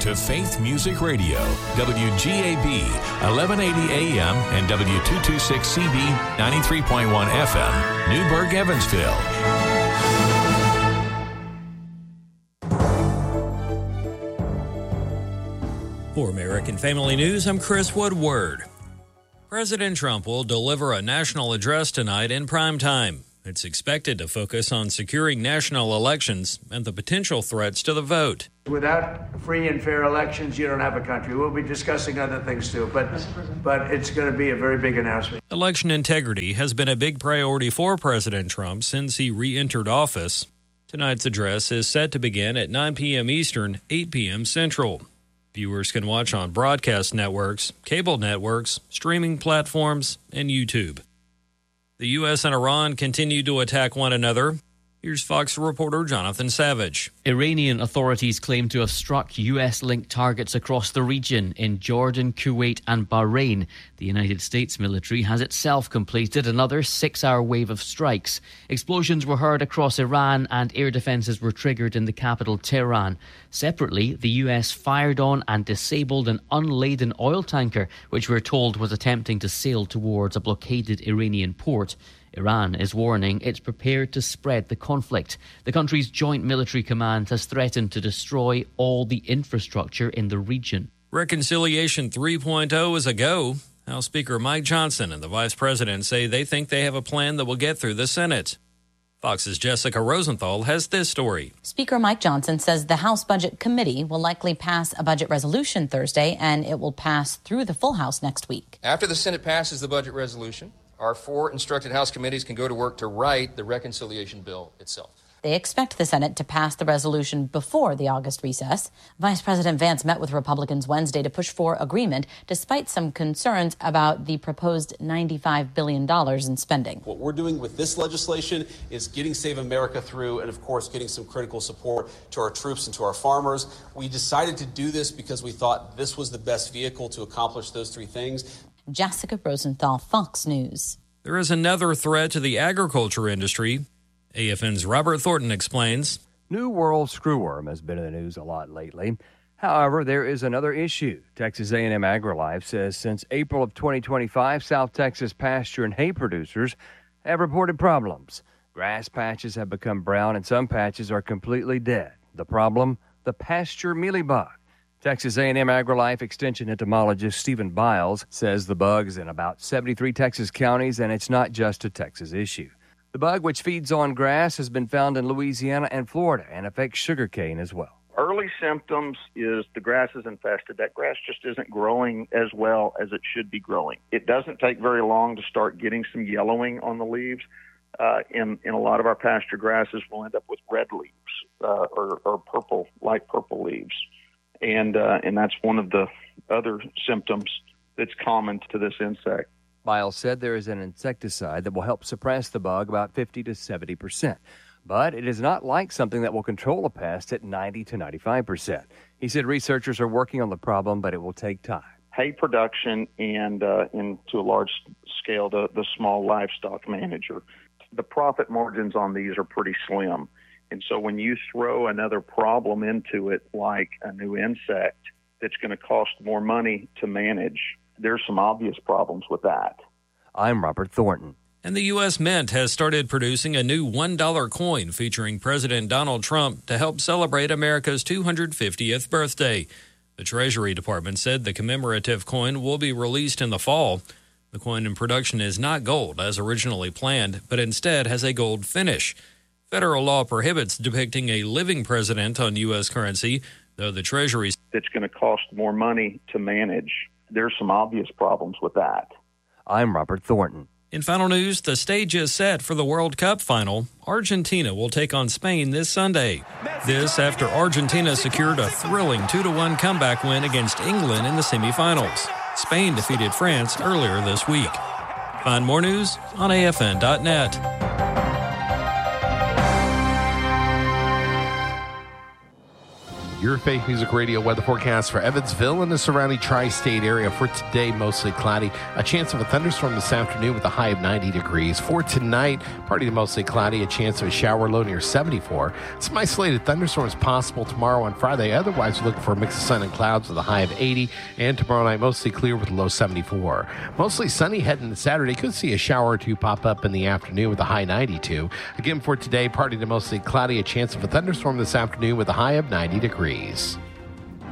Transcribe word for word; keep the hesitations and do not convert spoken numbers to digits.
to Faith Music Radio, W G A B, eleven eighty A M and W two twenty-six C B, ninety-three point one F M, Newburgh, Evansville. For American Family News, I'm Chris Woodward. President Trump will deliver a national address tonight in prime time. It's expected to focus on securing national elections and the potential threats to the vote. Without free and fair elections, you don't have a country. We'll be discussing other things too, but but it's going to be a very big announcement. Election integrity has been a big priority for President Trump since he re-entered office. Tonight's address is set to begin at nine p.m. Eastern, eight p.m. Central. Viewers can watch on broadcast networks, cable networks, streaming platforms, and YouTube. The U S and Iran continue to attack one another. Here's Fox reporter Jonathan Savage. Iranian authorities claim to have struck U S-linked targets across the region in Jordan, Kuwait and Bahrain. The United States military has itself completed another six-hour wave of strikes. Explosions were heard across Iran and air defences were triggered in the capital, Tehran. Separately, the U S fired on and disabled an unladen oil tanker, which we're told was attempting to sail towards a blockaded Iranian port. Iran is warning it's prepared to spread the conflict. The country's Joint Military Command has threatened to destroy all the infrastructure in the region. Reconciliation three point oh is a go. House Speaker Mike Johnson and the Vice President say they think they have a plan that will get through the Senate. Fox's Jessica Rosenthal has this story. Speaker Mike Johnson says the House Budget Committee will likely pass a budget resolution Thursday, and it will pass through the full House next week. After the Senate passes the budget resolution, our four instructed House committees can go to work to write the reconciliation bill itself. They expect the Senate to pass the resolution before the August recess. Vice President Vance met with Republicans Wednesday to push for agreement, despite some concerns about the proposed ninety-five billion dollars in spending. What we're doing with this legislation is getting Save America through and, of course, getting some critical support to our troops and to our farmers. We decided to do this because we thought this was the best vehicle to accomplish those three things. Jessica Rosenthal, Fox News. There is another threat to the agriculture industry. A F N's Robert Thornton explains. New World screwworm has been in the news a lot lately. However, there is another issue. Texas A and M AgriLife says since April of twenty twenty-five, South Texas pasture and hay producers have reported problems. Grass patches have become brown and some patches are completely dead. The problem? The pasture mealybug. Texas A and M AgriLife Extension entomologist Stephen Biles says the bug's in about seventy-three Texas counties, and it's not just a Texas issue. The bug, which feeds on grass, has been found in Louisiana and Florida and affects sugarcane as well. Early symptoms is the grass is infested. That grass just isn't growing as well as it should be growing. It doesn't take very long to start getting some yellowing on the leaves. Uh, in, in a lot of our pasture grasses, we'll end up with red leaves uh, or, or purple, light purple leaves. And uh, and that's one of the other symptoms that's common to this insect. Biles said there is an insecticide that will help suppress the bug about fifty to seventy percent. But it is not like something that will control a pest at ninety to ninety-five percent. He said researchers are working on the problem, but it will take time. Hay production and, uh, and to a large scale, the, the small livestock manager. The profit margins on these are pretty slim. And so when you throw another problem into it, like a new insect that's going to cost more money to manage, there's some obvious problems with that. I'm Robert Thornton. And the U S Mint has started producing a new one dollar coin featuring President Donald Trump to help celebrate America's two hundred fiftieth birthday. The Treasury Department said the commemorative coin will be released in the fall. The coin in production is not gold as originally planned, but instead has a gold finish. Federal law prohibits depicting a living president on U S currency, though the Treasury... It's going to cost more money to manage. There's some obvious problems with that. I'm Robert Thornton. In final news, the stage is set for the World Cup final. Argentina will take on Spain this Sunday. This after Argentina secured a thrilling two to one comeback win against England in the semifinals. Spain defeated France earlier this week. Find more news on A F N dot net. Your Faith Music Radio weather forecast for Evansville and the surrounding tri-state area. For today, mostly cloudy. A chance of a thunderstorm this afternoon with a high of ninety degrees. For tonight, partly to mostly cloudy. A chance of a shower low near seventy-four. Some isolated thunderstorms possible tomorrow and Friday. Otherwise, we're looking for a mix of sun and clouds with a high of eighty. And tomorrow night, mostly clear with a low seventy-four. Mostly sunny heading to Saturday. Could see a shower or two pop up in the afternoon with a high ninety-two. Again, for today, partly to mostly cloudy. A chance of a thunderstorm this afternoon with a high of ninety degrees.